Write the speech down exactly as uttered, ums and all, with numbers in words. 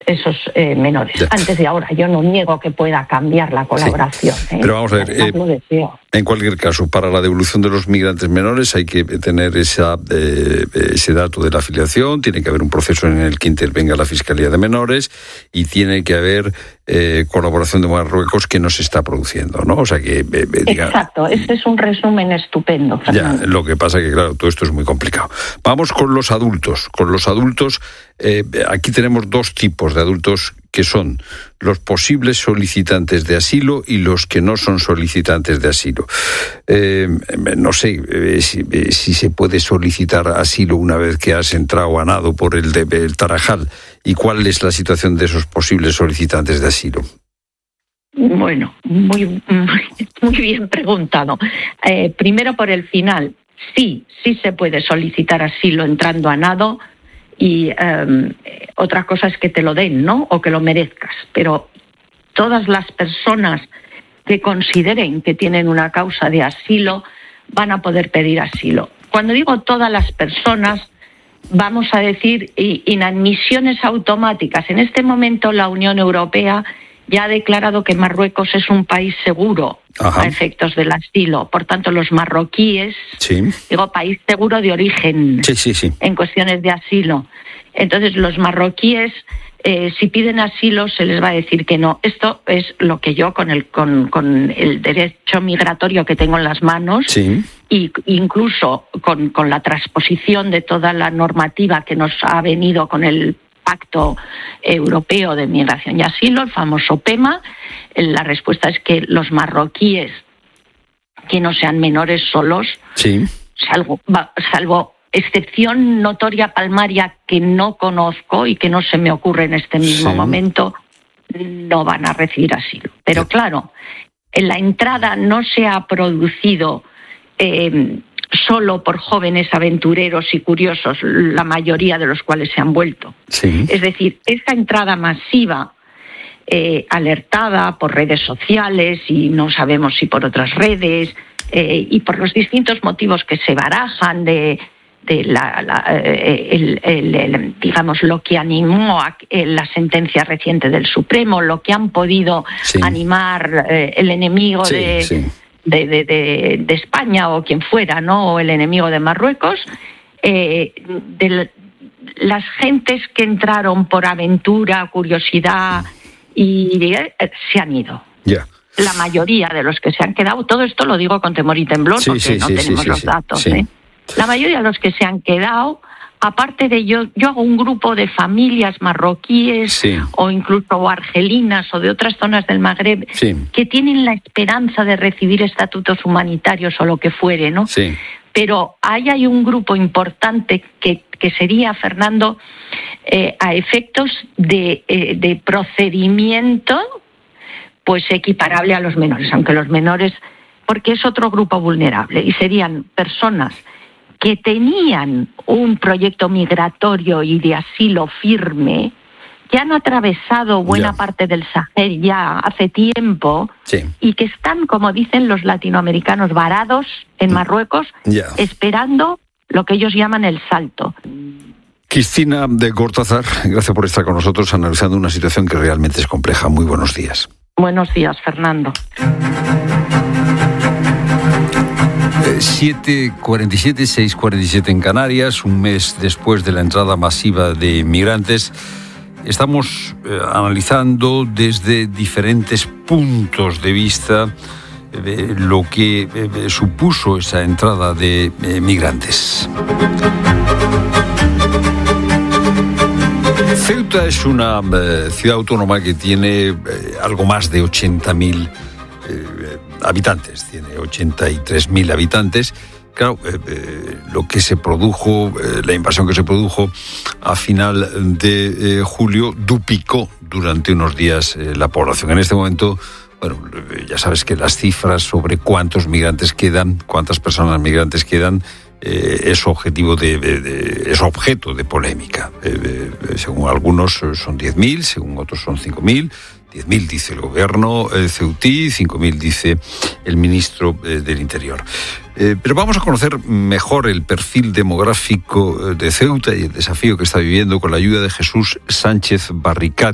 esos eh, menores. Ya. Antes de ahora, yo no niego que pueda cambiar la colaboración. Sí. ¿eh? Pero vamos a ver, eh, en cualquier caso, para la devolución de los migrantes menores hay que tener esa, eh, ese dato de la afiliación, tiene que haber un proceso en el que intervenga la Fiscalía de Menores y tiene que haber eh, colaboración de Marruecos que no se está produciendo, ¿no? O sea que... Eh, diga, Exacto, este es un resumen estupendo, Fernando. Ya, lo que pasa que, claro, todo esto es muy complicado. Vamos con los adultos. Con los adultos, eh, aquí tenemos dos tipos de adultos que son los posibles solicitantes de asilo y los que no son solicitantes de asilo. Eh, no sé eh, si, eh, si se puede solicitar asilo una vez que has entrado a nado por el, de, el Tarajal, y cuál es la situación de esos posibles solicitantes de asilo. Bueno, muy, muy, muy bien preguntado. Eh, primero por el final. Sí, sí se puede solicitar asilo entrando a nado. Y eh, otra cosa es que te lo den, ¿no? O que lo merezcas. Pero todas las personas que consideren que tienen una causa de asilo van a poder pedir asilo. Cuando digo todas las personas, vamos a decir inadmisiones automáticas. En este momento la Unión Europea ya ha declarado que Marruecos es un país seguro. Ajá. A efectos del asilo. Por tanto, los marroquíes, sí. digo, país seguro de origen, sí, sí, sí. en cuestiones de asilo. Entonces, los marroquíes, eh, si piden asilo, se les va a decir que no. Esto es lo que yo, con el, con, con el derecho migratorio que tengo en las manos, sí. y incluso con, con la transposición de toda la normativa que nos ha venido con el Pacto Europeo de Migración y Asilo, el famoso P E M A, la respuesta es que los marroquíes que no sean menores solos, sí. salvo, salvo excepción notoria palmaria que no conozco y que no se me ocurre en este mismo sí. momento, no van a recibir asilo. Pero sí. claro, en la entrada no se ha producido eh, solo por jóvenes aventureros y curiosos, la mayoría de los cuales se han vuelto. Sí. Es decir, esta entrada masiva, eh, alertada por redes sociales, y no sabemos si por otras redes, eh, y por los distintos motivos que se barajan de, de la, la, eh, el, el, el, digamos, lo que animó a la sentencia reciente del Supremo, lo que han podido sí. animar eh, el enemigo sí, de... Sí. De, de, de, de España o quien fuera, ¿no? O el enemigo de Marruecos, eh, de las gentes que entraron por aventura, curiosidad, y eh, se han ido. Yeah. La mayoría de los que se han quedado, todo esto lo digo con temor y temblor, sí, porque sí, no sí, tenemos sí, los sí, datos. sí. ¿eh? La mayoría de los que se han quedado, aparte de yo, yo hago un grupo de familias marroquíes sí. o incluso argelinas o de otras zonas del Magreb sí. que tienen la esperanza de recibir estatutos humanitarios o lo que fuere, ¿no? Sí. Pero ahí hay un grupo importante que, que sería, Fernando, eh, a efectos de, eh, de procedimiento, pues equiparable a los menores, aunque los menores, porque es otro grupo vulnerable, y serían personas que tenían un proyecto migratorio y de asilo firme, que han atravesado buena yeah. parte del Sahel ya hace tiempo sí. y que están, como dicen los latinoamericanos, varados en Marruecos, yeah. esperando lo que ellos llaman el salto. Cristina de Gortázar, gracias por estar con nosotros analizando una situación que realmente es compleja. Muy buenos días. Buenos días, Fernando. siete cuarenta y siete, seis cuarenta y siete en Canarias, un mes después de la entrada masiva de migrantes. Estamos eh, analizando desde diferentes puntos de vista eh, lo que eh, supuso esa entrada de eh, migrantes. Ceuta es una eh, ciudad autónoma que tiene eh, algo más de ochenta mil eh, habitantes, tiene ochenta y tres mil habitantes. Claro, eh, eh, lo que se produjo, eh, la invasión que se produjo a final de eh, julio duplicó durante unos días eh, la población. En este momento, bueno, ya sabes que las cifras sobre cuántos migrantes quedan, cuántas personas migrantes quedan, eh, es objetivo de, de, de es objeto de polémica. Eh, eh, según algunos son diez mil, según otros son cinco mil. diez mil dice el gobierno eh, ceutí, cinco mil dice el ministro eh, del Interior. Eh, pero vamos a conocer mejor el perfil demográfico de Ceuta y el desafío que está viviendo con la ayuda de Jesús Sánchez Barricat,